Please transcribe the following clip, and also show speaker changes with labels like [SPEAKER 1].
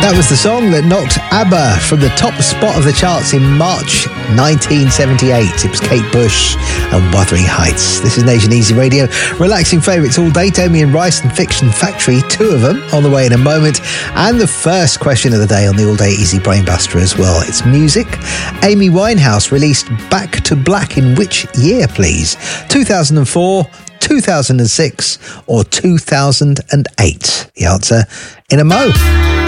[SPEAKER 1] That was the song that knocked ABBA from the top spot of the charts in March 1978. It was Kate Bush and Wuthering Heights. This is Nation Easy Radio. Relaxing favourites all day. Damien Rice and Fiction Factory, two of them on the way in a moment. And the first question of the day on the All Day Easy Brainbuster as well. It's music. Amy Winehouse released Back to Black in which year, please? 2004, 2006 or 2008? The answer in a mo.